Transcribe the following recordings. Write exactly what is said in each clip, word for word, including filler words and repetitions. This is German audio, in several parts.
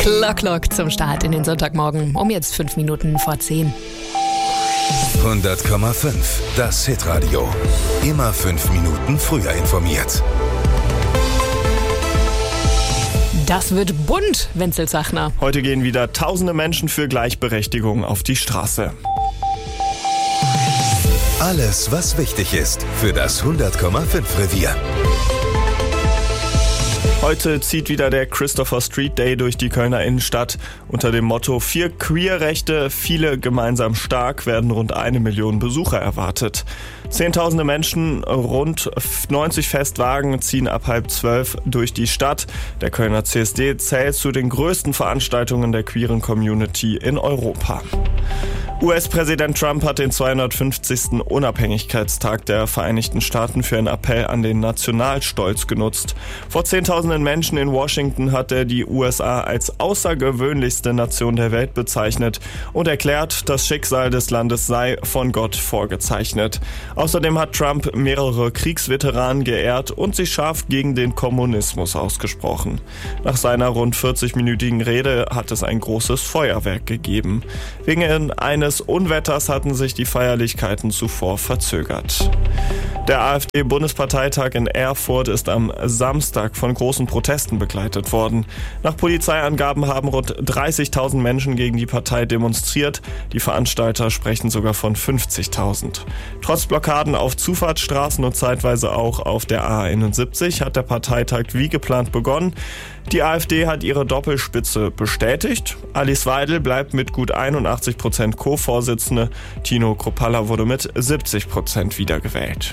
Clock Clock zum Start in den Sonntagmorgen um jetzt fünf Minuten vor zehn. hundert Komma fünf, das Hitradio. Immer fünf Minuten früher informiert. Das wird bunt, Wenzel Zachner. Heute gehen wieder tausende Menschen für Gleichberechtigung auf die Straße. Alles, was wichtig ist für das hundert Komma fünf Revier. Heute zieht wieder der Christopher Street Day durch die Kölner Innenstadt. Unter dem Motto Vier Queerrechte, viele gemeinsam stark werden rund eine Million Besucher erwartet. Zehntausende Menschen, rund neunzig Festwagen ziehen ab halb zwölf durch die Stadt. Der Kölner C S D zählt zu den größten Veranstaltungen der queeren Community in Europa. U S-Präsident Trump hat den zweihundertfünfzigsten Unabhängigkeitstag der Vereinigten Staaten für einen Appell an den Nationalstolz genutzt. Vor zehntausenden Menschen in Washington hat er die U S A als außergewöhnlichste Nation der Welt bezeichnet und erklärt, das Schicksal des Landes sei von Gott vorgezeichnet. Außerdem hat Trump mehrere Kriegsveteranen geehrt und sich scharf gegen den Kommunismus ausgesprochen. Nach seiner rund vierzigminütigen Rede hat es ein großes Feuerwerk gegeben. Wegen eines Unwetters hatten sich die Feierlichkeiten zuvor verzögert. Der AfD-Bundesparteitag in Erfurt ist am Samstag von großen Protesten begleitet worden. Nach Polizeiangaben haben rund dreißigtausend Menschen gegen die Partei demonstriert. Die Veranstalter sprechen sogar von fünfzigtausend. Trotz Blockaden auf Zufahrtsstraßen und zeitweise auch auf der A einundsiebzig hat der Parteitag wie geplant begonnen. Die AfD hat ihre Doppelspitze bestätigt. Alice Weidel bleibt mit gut einundachtzig Prozent Co-Vorsitzende. Tino Kruppalla wurde mit siebzig Prozent wiedergewählt.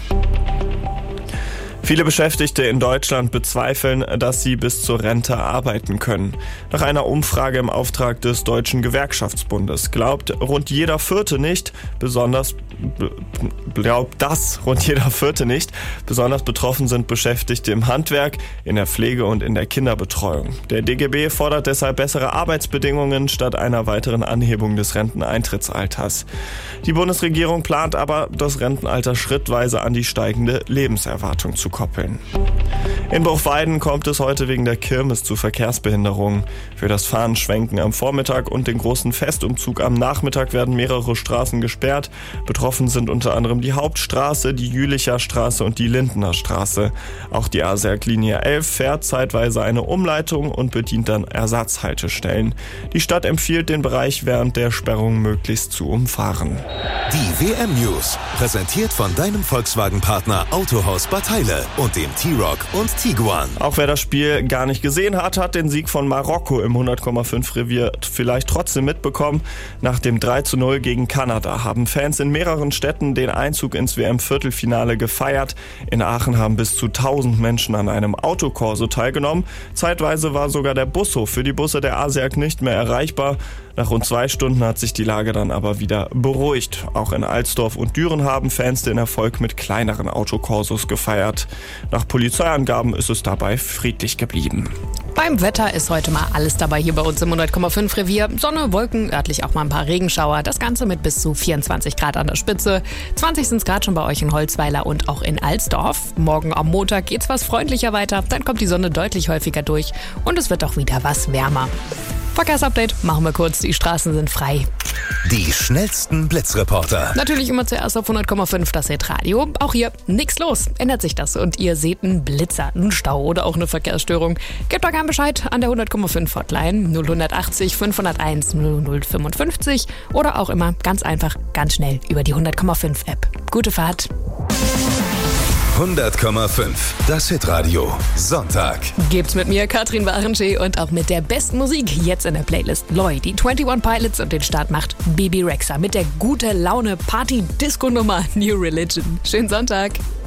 Viele Beschäftigte in Deutschland bezweifeln, dass sie bis zur Rente arbeiten können. Nach einer Umfrage im Auftrag des Deutschen Gewerkschaftsbundes glaubt rund jeder Vierte nicht, besonders glaubt das rund jeder Vierte nicht. Besonders betroffen sind Beschäftigte im Handwerk, in der Pflege und in der Kinderbetreuung. Der D G B fordert deshalb bessere Arbeitsbedingungen statt einer weiteren Anhebung des Renteneintrittsalters. Die Bundesregierung plant aber, das Rentenalter schrittweise an die steigende Lebenserwartung zu koppeln. In Bruchweiden kommt es heute wegen der Kirmes zu Verkehrsbehinderungen. Für das Fahren, Schwenken am Vormittag und den großen Festumzug am Nachmittag werden mehrere Straßen gesperrt. Betroffen sind unter anderem die Hauptstraße, die Jülicher Straße und die Lindener Straße. Auch die A-Serg-Linie elf fährt zeitweise eine Umleitung und bedient dann Ersatzhaltestellen. Die Stadt empfiehlt, den Bereich während der Sperrung möglichst zu umfahren. Die W M-News, präsentiert von deinem Volkswagen-Partner Autohaus Bad Heile und dem T-Roc und Tiguan. Auch wer das Spiel gar nicht gesehen hat, hat den Sieg von Marokko im hundert Komma fünf Revier vielleicht trotzdem mitbekommen. Nach dem drei zu null gegen Kanada haben Fans in mehreren Städten den Einzug ins W M-Viertelfinale gefeiert. In Aachen haben bis zu tausend Menschen an einem Autokorso teilgenommen. Zeitweise war sogar der Bushof für die Busse der A-Serg nicht mehr erreichbar. Nach rund zwei Stunden hat sich die Lage dann aber wieder beruhigt. Auch in Alsdorf und Düren haben Fans den Erfolg mit kleineren Autokorsos gefeiert. Nach Polizeiangaben ist es dabei friedlich geblieben. Beim Wetter ist heute mal alles dabei hier bei uns im hundert Komma fünf Revier. Sonne, Wolken, örtlich auch mal ein paar Regenschauer. Das Ganze mit bis zu vierundzwanzig Grad an der Spitze. zwanzig sind es gerade schon bei euch in Holzweiler und auch in Alsdorf. Morgen am Montag geht's was freundlicher weiter. Dann kommt die Sonne deutlich häufiger durch und es wird auch wieder was wärmer. Verkehrsupdate machen wir kurz. Die Straßen sind frei. Die schnellsten Blitzreporter. Natürlich immer zuerst auf hundert Komma fünf das Hitradio. Auch hier nichts los. Ändert sich das und ihr seht einen Blitzer, einen Stau oder auch eine Verkehrsstörung. Gebt doch gerne Bescheid an der hundert Komma fünf Hotline null achtzig fünfhunderteins null null fünfundfünfzig oder auch immer ganz einfach, ganz schnell über die hundert Komma fünf App. Gute Fahrt. hundert Komma fünf, das Hitradio, Sonntag. Gibt's mit mir, Katrin Warenschee, und auch mit der besten Musik jetzt in der Playlist. Loy, die einundzwanzig Pilots, und den Start macht Bebe Rexha mit der gute Laune Party-Disco-Nummer New Religion. Schönen Sonntag.